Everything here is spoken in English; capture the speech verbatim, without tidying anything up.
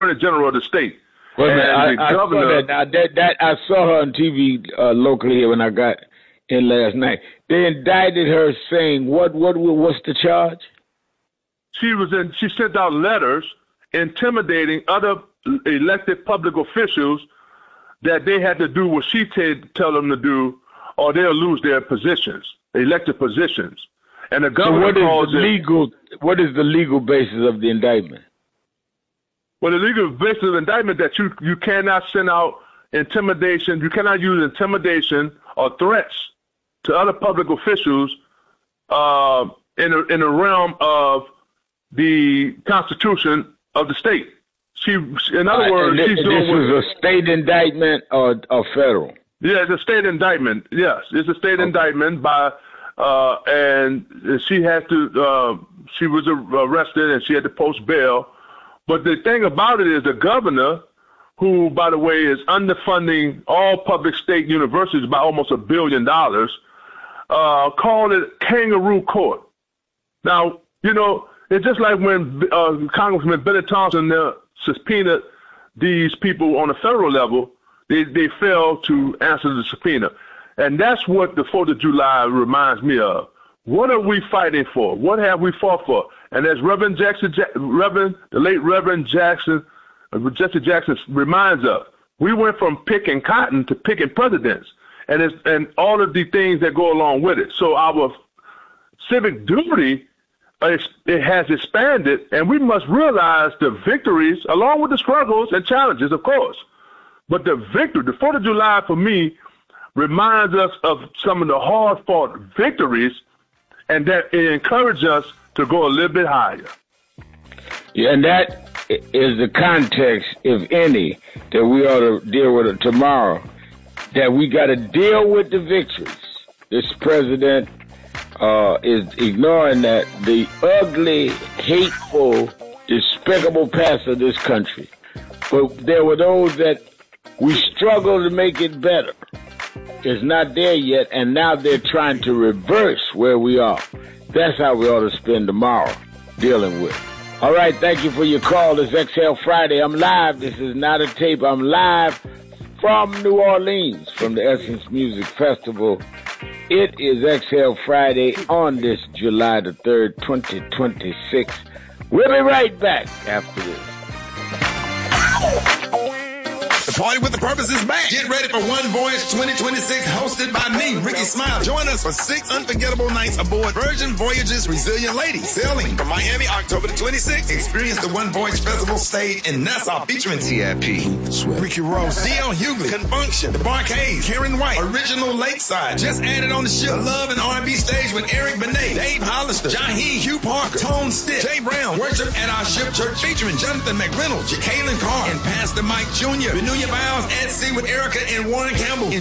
Attorney General of the state. Wait a minute, I, the I governor, saw that. Now, that, that. I saw her on T V uh, locally here when I got in last night. They indicted her saying, what, what, what's the charge? She was in. She sent out letters intimidating other elected public officials that they had to do what she t- tell them to do, or they'll lose their positions, elected positions. And the governor so what calls is the it, legal? What is the legal basis of the indictment? Well, the legal basis of indictment that you you cannot send out intimidation. You cannot use intimidation or threats to other public officials uh, in a, in the realm of the Constitution of the state. She, in other uh, words, this, she's this doing was a state indictment or, or federal? Yeah, it's a state indictment. Yes, it's a state okay. indictment by, uh, and she had to. Uh, she was arrested and she had to post bail. But the thing about it is, the governor, who, by the way, is underfunding all public state universities by almost a billion dollars, uh, called it kangaroo court. Now, you know, it's just like when uh, Congressman Benny Thompson uh, subpoenaed these people on a federal level, they, they failed to answer the subpoena. And that's what the fourth of July reminds me of. What are we fighting for? What have we fought for? And as Reverend Jackson, Reverend, the late Reverend Jackson, uh, Jesse Jackson reminds us, we went from picking cotton to picking presidents, and it's, and all of the things that go along with it. So our civic duty, uh, it has expanded, and we must realize the victories, along with the struggles and challenges, of course. But the victory, the fourth of July for me, reminds us of some of the hard-fought victories, and that it encourages us to go a little bit higher. Yeah, and that is the context, if any, that we ought to deal with it tomorrow, that we got to deal with the victories. This president uh, is ignoring that, the ugly, hateful, despicable past of this country. But there were those that we struggle to make it better. It's not there yet, and now they're trying to reverse where we are. That's how we ought to spend tomorrow dealing with. All right, thank you for your call. It's Exhale Friday. I'm live. This is not a tape. I'm live from New Orleans, from the Essence Music Festival. It is Exhale Friday on this July the third, twenty twenty-six. We'll be right back after this. The Party with the Purpose is back. Get ready for One Voyage twenty twenty-six, hosted by me, Ricky Smile. Join us for six unforgettable nights aboard Virgin Voyages Resilient Lady, sailing from Miami October the twenty-sixth. Experience the One Voyage Festival stage in Nassau, featuring T I P, Ricky Rose, D L Hughley, Confunction, The Barcades, Karen White, Original Lakeside, just added on the ship, Love and R and B stage with Eric Benet, Dave Hollister, Jaheed, Hugh Parker, Tone Stitt, Jay Brown, Worship at Our Ship Church, featuring Jonathan McReynolds, Jacqueline Carr, and Pastor Mike Junior Renew your vows at sea with Erica and Warren Campbell.